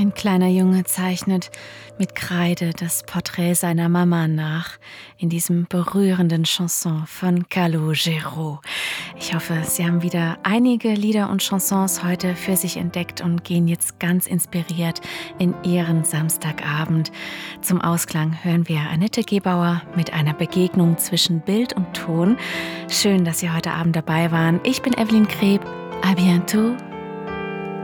Ein kleiner Junge zeichnet mit Kreide das Porträt seiner Mama nach in diesem berührenden Chanson von Calogero. Ich hoffe, Sie haben wieder einige Lieder und Chansons heute für sich entdeckt und gehen jetzt ganz inspiriert in Ihren Samstagabend. Zum Ausklang hören wir Annette Gebauer mit einer Begegnung zwischen Bild und Ton. Schön, dass Sie heute Abend dabei waren. Ich bin Evelyn Kreb. À bientôt.